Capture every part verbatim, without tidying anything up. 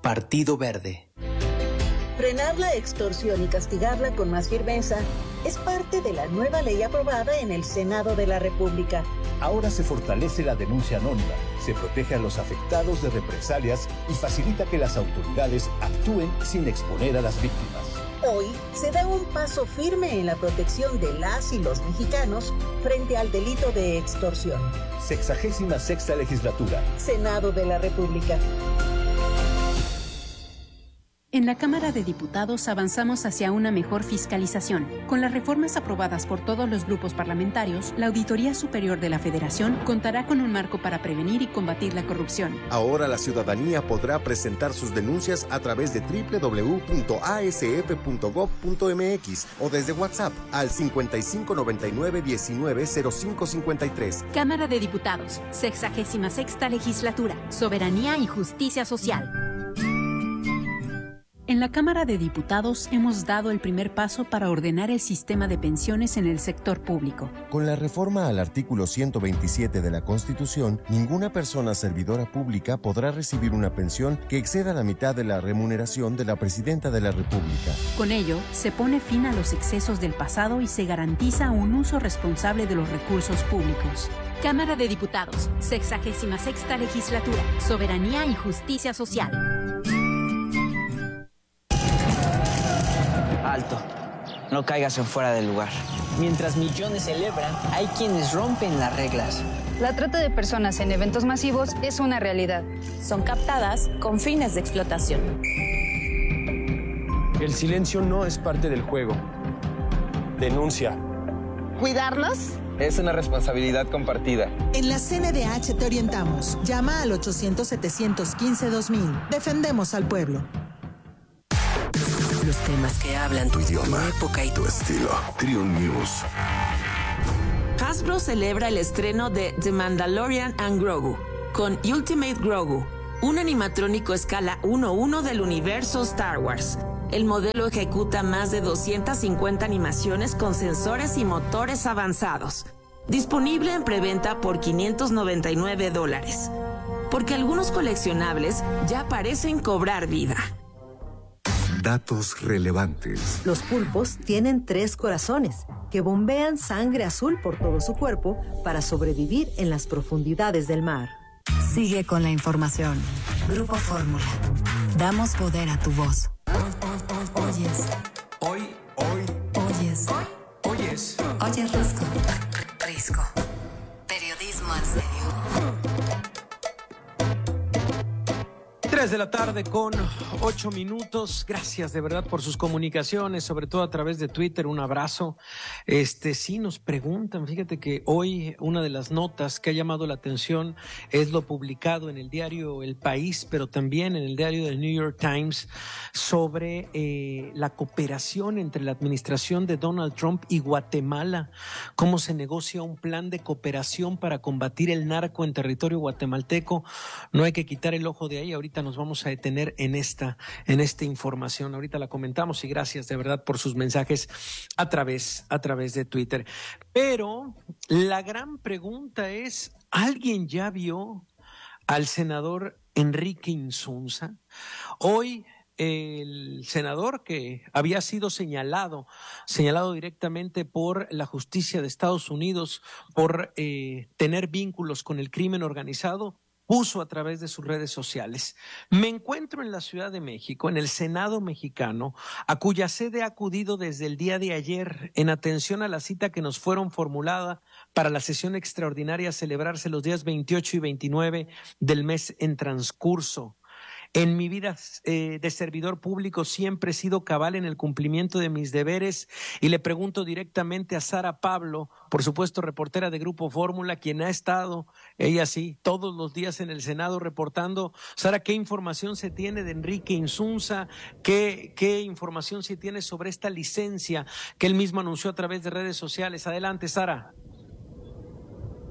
Partido Verde. Frenar la extorsión y castigarla con más firmeza es parte de la nueva ley aprobada en el Senado de la República. Ahora se fortalece la denuncia anónima, se protege a los afectados de represalias y facilita que las autoridades actúen sin exponer a las víctimas. Hoy se da un paso firme en la protección de las y los mexicanos frente al delito de extorsión. Sexagésima sexta legislatura. Senado de la República. En la Cámara de Diputados avanzamos hacia una mejor fiscalización. Con las reformas aprobadas por todos los grupos parlamentarios, la Auditoría Superior de la Federación contará con un marco para prevenir y combatir la corrupción. Ahora la ciudadanía podrá presentar sus denuncias a través de doble u doble u doble u punto a s f punto gob punto m x o desde WhatsApp al cincuenta y cinco noventa y nueve diecinueve cero cinco cincuenta y tres. Cámara de Diputados, sexagésima sexta legislatura, soberanía y justicia social. En la Cámara de Diputados hemos dado el primer paso para ordenar el sistema de pensiones en el sector público. Con la reforma al artículo ciento veintisiete de la Constitución, ninguna persona servidora pública podrá recibir una pensión que exceda la mitad de la remuneración de la Presidenta de la República. Con ello, se pone fin a los excesos del pasado y se garantiza un uso responsable de los recursos públicos. Cámara de Diputados, sexagésima sexta legislatura, soberanía y justicia social. Alto, no caigas en fuera del lugar. Mientras millones celebran, hay quienes rompen las reglas. La trata de personas en eventos masivos es una realidad. Son captadas con fines de explotación. El silencio no es parte del juego. Denuncia. ¿Cuidarnos? Es una responsabilidad compartida. En la C N D H te orientamos. Llama al ochocientos setecientos quince dos mil. Defendemos al pueblo. Los temas que hablan tu idioma, tu época y tu estilo. Triun News. Hasbro celebra el estreno de The Mandalorian and Grogu con Ultimate Grogu, un animatrónico escala uno uno del universo Star Wars. El modelo ejecuta más de doscientas cincuenta animaciones con sensores y motores avanzados. Disponible en preventa por quinientos noventa y nueve dólares. Porque algunos coleccionables ya parecen cobrar vida. Datos relevantes. Los pulpos tienen tres corazones que bombean sangre azul por todo su cuerpo para sobrevivir en las profundidades del mar. Sigue con la información. Grupo Fórmula. Damos poder a tu voz. Oyes. Hoy, hoy. Oyes. Oyes. Oyes Risco. Risco. Periodismo en serio. tres de la tarde con ocho minutos. Gracias de verdad por sus comunicaciones, sobre todo a través de Twitter. Un abrazo. Este, sí nos preguntan, fíjate que hoy una de las notas que ha llamado la atención es lo publicado en el diario El País, pero también en el diario del New York Times sobre eh, la cooperación entre la administración de Donald Trump y Guatemala. Cómo se negocia un plan de cooperación para combatir el narco en territorio guatemalteco. No hay que quitar el ojo de ahí. Ahorita nos vamos a detener en esta, en esta información. Ahorita la comentamos y gracias de verdad por sus mensajes a través, a través de Twitter. Pero la gran pregunta es, ¿alguien ya vio al senador Enrique Insunza? Hoy el senador que había sido señalado, señalado directamente por la justicia de Estados Unidos por eh, tener vínculos con el crimen organizado, puso a través de sus redes sociales: me encuentro en la Ciudad de México, en el Senado mexicano, a cuya sede he acudido desde el día de ayer en atención a la cita que nos fueron formulada para la sesión extraordinaria a celebrarse los días veintiocho y veintinueve del mes en transcurso. En mi vida eh, de servidor público siempre he sido cabal en el cumplimiento de mis deberes y le pregunto directamente a Sara Pablo, por supuesto reportera de Grupo Fórmula, quien ha estado, ella sí, todos los días en el Senado reportando. Sara, ¿qué información se tiene de Enrique Insunza? ¿Qué, qué información se tiene sobre esta licencia que él mismo anunció a través de redes sociales? Adelante, Sara.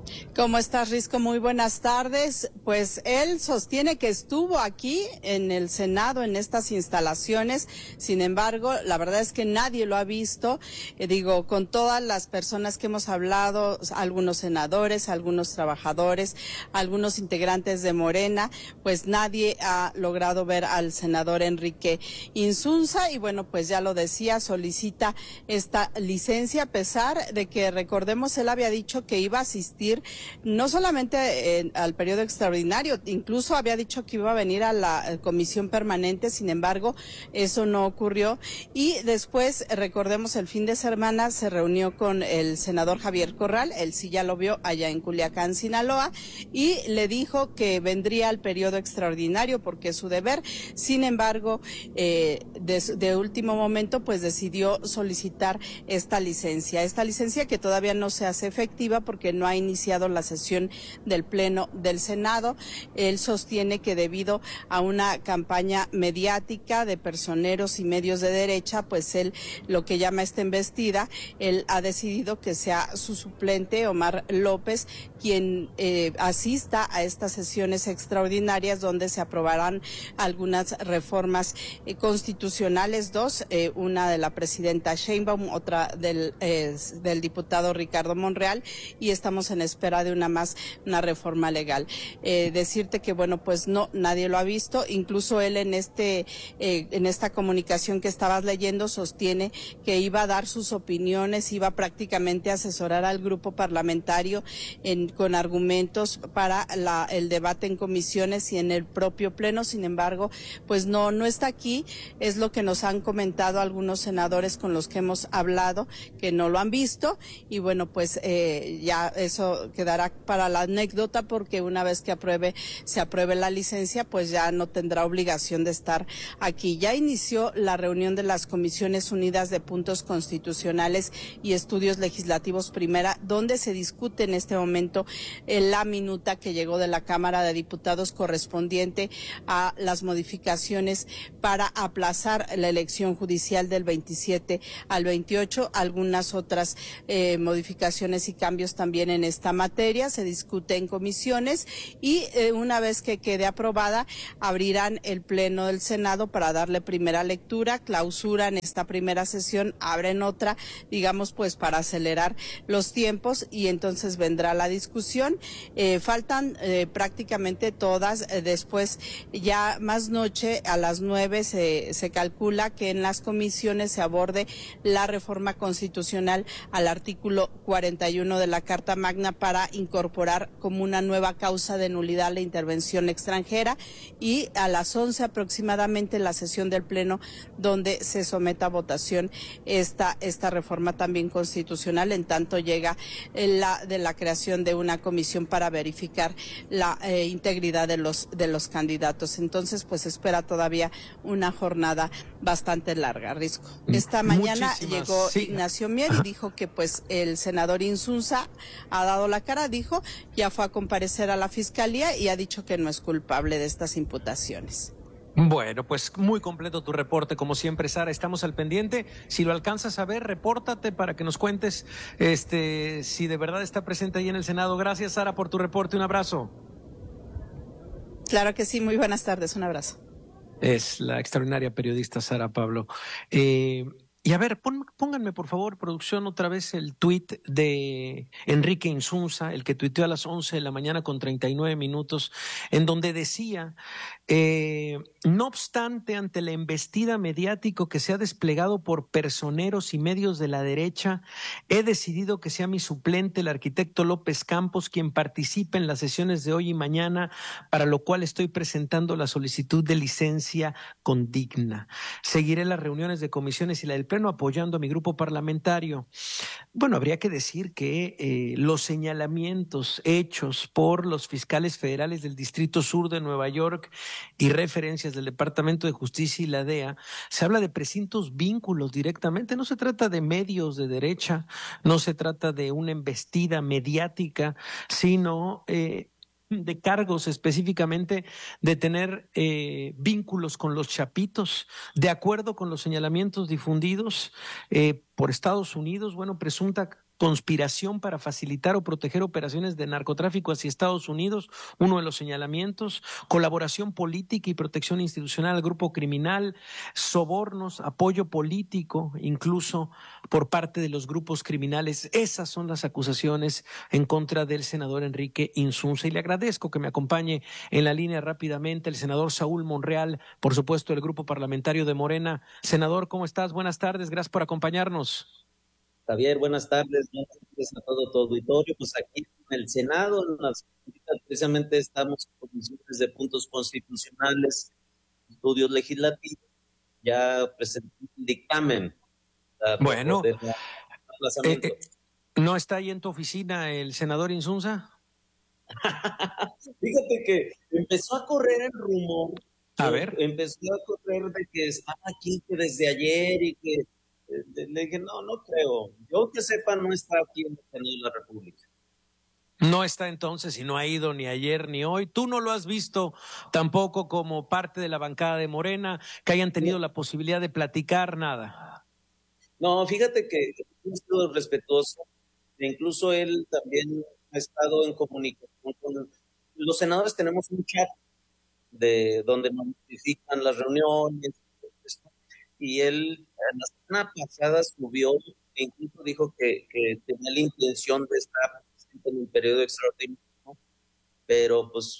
¿Cómo estás, Risco? Muy buenas tardes. Pues él sostiene que estuvo aquí en el Senado, en estas instalaciones. Sin embargo, la verdad es que nadie lo ha visto. Eh, digo, con todas las personas que hemos hablado, algunos senadores, algunos trabajadores, algunos integrantes de Morena, pues nadie ha logrado ver al senador Enrique Insunza. Y bueno, pues ya lo decía, solicita esta licencia, a pesar de que, recordemos, él había dicho que iba a asistir no solamente eh, al periodo extraordinario, incluso había dicho que iba a venir a la eh, comisión permanente. Sin embargo, eso no ocurrió. Y después, eh, recordemos, el fin de semana se reunió con el senador Javier Corral, él sí ya lo vio allá en Culiacán, Sinaloa, y le dijo que vendría al periodo extraordinario porque es su deber. Sin embargo, eh, de, de último momento, pues decidió solicitar esta licencia, esta licencia que todavía no se hace efectiva porque no ha iniciado la sesión del Pleno del Senado. Él sostiene que debido a una campaña mediática de personeros y medios de derecha, pues él, lo que llama esta embestida, él ha decidido que sea su suplente, Omar López, quien eh, asista a estas sesiones extraordinarias donde se aprobarán algunas reformas eh, constitucionales, dos, eh, una de la presidenta Sheinbaum, otra del, eh, del diputado Ricardo Monreal, y estamos en espera de una más, una reforma legal. Eh, decirte que, bueno, pues no, nadie lo ha visto. Incluso él en este, eh, en esta comunicación que estabas leyendo sostiene que iba a dar sus opiniones, iba prácticamente a asesorar al grupo parlamentario en, con argumentos para la, el debate en comisiones y en el propio Pleno. Sin embargo, pues no, no está aquí. Es lo que nos han comentado algunos senadores con los que hemos hablado, que no lo han visto. Y bueno, pues eh, ya eso quedará para la anécdota, porque una vez que apruebe, se apruebe la licencia, pues ya no tendrá obligación de estar aquí. Ya inició la reunión de las Comisiones Unidas de Puntos Constitucionales y Estudios Legislativos Primera, donde se discute en este momento eh, la minuta que llegó de la Cámara de Diputados correspondiente a las modificaciones para aplazar la elección judicial del veintisiete al veintiocho, algunas otras eh, modificaciones y cambios también en esta materia. Se discute en comisiones y eh, una vez que quede aprobada, abrirán el Pleno del Senado para darle primera lectura, clausuran esta primera sesión, abren otra, digamos, pues para acelerar los tiempos, y entonces vendrá la discusión. Eh, faltan eh, prácticamente todas. Eh, después, ya más noche, a las nueve, se, se calcula que en las comisiones se aborde la reforma constitucional al artículo cuarenta y uno de la Carta Magna para incorporar como una nueva causa de nulidad la intervención extranjera, y a las once aproximadamente la sesión del Pleno donde se someta a votación esta, esta reforma también constitucional, en tanto llega la de la creación de una comisión para verificar la eh, integridad de los, de los candidatos. Entonces, pues espera todavía una jornada bastante larga, Risco. Esta mañana Muchísimas, llegó sí. Ignacio Mier y dijo que pues el senador Insunza ha dado la cara, dijo, ya fue a comparecer a la Fiscalía y ha dicho que no es culpable de estas imputaciones. Bueno, pues muy completo tu reporte, como siempre, Sara. Estamos al pendiente. Si lo alcanzas a ver, repórtate para que nos cuentes este, si de verdad está presente ahí en el Senado. Gracias, Sara, por tu reporte. Un abrazo. Claro que sí. Muy buenas tardes. Un abrazo. Es la extraordinaria periodista Sara Pablo. Eh, Y a ver, pon, pónganme por favor, producción, otra vez el tuit de Enrique Insunza, el que tuiteó a las once de la mañana con treinta y nueve minutos, en donde decía, eh, no obstante, ante la embestida mediático que se ha desplegado por personeros y medios de la derecha, he decidido que sea mi suplente, el arquitecto López Campos, quien participe en las sesiones de hoy y mañana, para lo cual estoy presentando la solicitud de licencia condigna. Seguiré las reuniones de comisiones y la del Pleno apoyando a mi grupo parlamentario. Bueno, habría que decir que eh, los señalamientos hechos por los fiscales federales del Distrito Sur de Nueva York y referencias del Departamento de Justicia y la D E A, se habla de presuntos vínculos directamente. No se trata de medios de derecha, no se trata de una embestida mediática, sino eh, de cargos específicamente de tener eh, vínculos con los chapitos, de acuerdo con los señalamientos difundidos eh, por Estados Unidos. Bueno, presunta, conspiración para facilitar o proteger operaciones de narcotráfico hacia Estados Unidos, uno de los señalamientos, colaboración política y protección institucional al grupo criminal, sobornos, apoyo político, incluso por parte de los grupos criminales. Esas son las acusaciones en contra del senador Enrique Insunza. Y le agradezco que me acompañe en la línea rápidamente el senador Saúl Monreal, por supuesto, del grupo parlamentario de Morena. Senador, ¿cómo estás? Buenas tardes, gracias por acompañarnos. Javier, buenas tardes, buenas tardes a todo tu auditorio. Pues aquí en el Senado, en las, precisamente estamos en comisiones de puntos constitucionales, estudios legislativos, ya presenté un dictamen. Bueno, eh, eh, ¿no está ahí en tu oficina el senador Insunza? Fíjate que empezó a correr el rumor, a ver, empezó a correr de que estaba aquí que desde ayer y que le dije, no, no creo. Yo que sepa, no está aquí en el Senado de la República. No está entonces y no ha ido ni ayer ni hoy. ¿Tú no lo has visto tampoco como parte de la bancada de Morena, que hayan tenido la posibilidad de platicar nada? No, fíjate que he sido respetuoso. Incluso él también ha estado en comunicación con... Los senadores tenemos un chat de donde nos notifican las reuniones, y él la semana pasada subió e incluso dijo que, que tenía la intención de estar en un periodo extraordinario, ¿no? Pero pues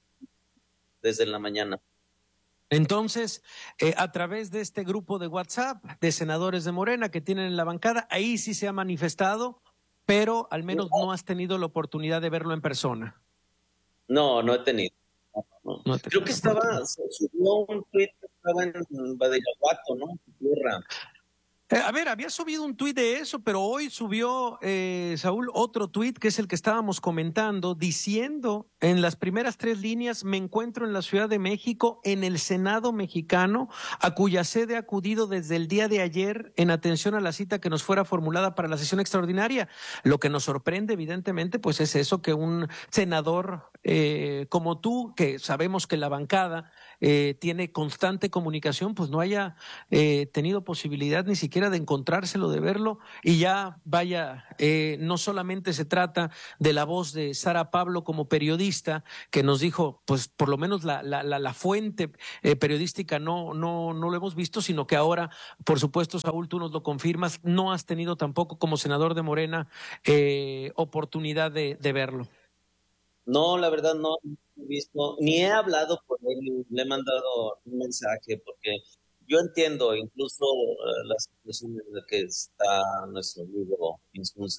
desde la mañana. Entonces, eh, a través de este grupo de WhatsApp de senadores de Morena que tienen en la bancada, ahí sí se ha manifestado, pero al menos no has tenido la oportunidad de verlo en persona. No, no he tenido. No, no. Creo que estaba, subió un tweet que estaba en Badiraguato, ¿no? Tierra. Eh, a ver, había subido un tuit de eso, pero hoy subió, eh, Saúl, otro tuit que es el que estábamos comentando, diciendo en las primeras tres líneas: me encuentro en la Ciudad de México, en el Senado mexicano, a cuya sede he acudido desde el día de ayer en atención a la cita que nos fuera formulada para la sesión extraordinaria. Lo que nos sorprende, evidentemente, pues es eso, que un senador eh, como tú, que sabemos que la bancada eh, tiene constante comunicación, pues no haya eh, tenido posibilidad ni siquiera de encontrárselo, de verlo, y ya vaya, eh, no solamente se trata de la voz de Sara Pablo como periodista, que nos dijo, pues por lo menos la, la, la, la fuente eh, periodística no, no, no lo hemos visto, sino que ahora, por supuesto, Saúl, tú nos lo confirmas, no has tenido tampoco como senador de Morena eh, oportunidad de, de verlo. No, la verdad no he visto, ni he hablado con él, le he mandado un mensaje, porque yo entiendo incluso uh, la situación en la que está nuestro amigo Insunza.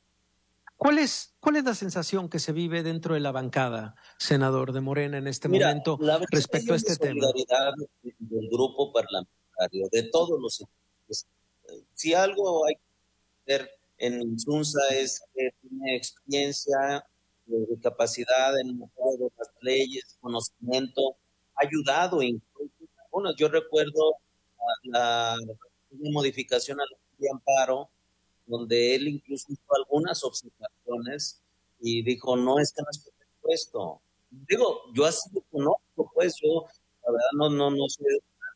¿Cuál es, ¿Cuál es la sensación que se vive dentro de la bancada, senador de Morena, en este Mira, momento la respecto a este tema? Solidaridad del grupo parlamentario, de todos los sectores. Si algo hay que ver en Insunza es que tiene experiencia, de capacidad en de las leyes, conocimiento, ha ayudado incluso. Bueno, yo recuerdo la, la modificación a la ley de amparo, donde él incluso hizo algunas observaciones y dijo, no, es que no es esto. Digo, yo así lo conozco, pues yo, la verdad, no, no, no sé,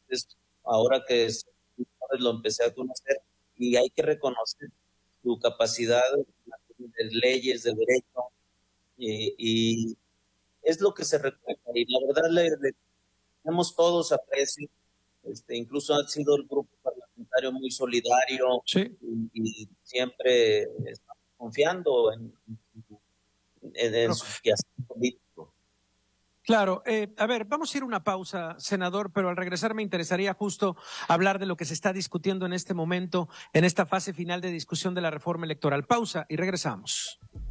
ahora que es, lo empecé a conocer, y hay que reconocer su capacidad de leyes, de derecho, y, y es lo que se recuerda, y la verdad le, le tenemos todos aprecio, este, incluso ha sido el grupo parlamentario muy solidario, sí, y, y siempre estamos confiando en, en, en no. su quehacer político. Claro, eh, a ver, vamos a ir a una pausa, senador, pero al regresar me interesaría justo hablar de lo que se está discutiendo en este momento, en esta fase final de discusión de la reforma electoral. Pausa y regresamos.